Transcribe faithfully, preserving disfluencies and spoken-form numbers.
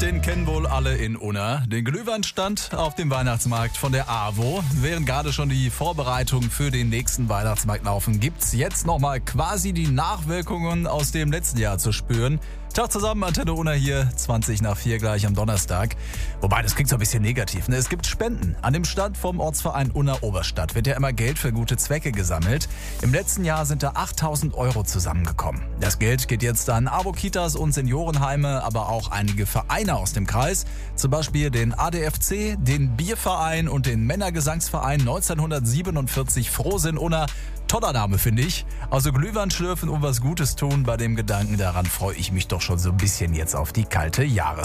den kennen wohl alle in Unna. Den Glühweinstand auf dem Weihnachtsmarkt von der AWO. Während gerade schon die Vorbereitungen für den nächsten Weihnachtsmarkt laufen, gibt's jetzt nochmal quasi die Nachwirkungen aus dem letzten Jahr zu spüren. Tag zusammen, Antenne Unna hier, zwanzig nach vier gleich am Donnerstag. Wobei, das klingt so ein bisschen negativ. Ne? Es gibt Spenden. An dem Stand vom Ortsverein Unna Oberstadt wird ja immer Geld für gute Zwecke gesammelt. Im letzten Jahr sind da achttausend Euro zusammengekommen. Das Geld geht jetzt an Abo-Kitas und Seniorenheime, aber auch einige Vereine aus dem Kreis. Zum Beispiel den A D F C, den Bierverein und den Männergesangsverein neunzehnhundertsiebenundvierzig Frohsinn Unna. Toller Name, finde ich. Also Glühwein schlürfen und was Gutes tun. Bei dem Gedanken daran freue ich mich doch schon so ein bisschen jetzt auf die kalte Jahreszeit.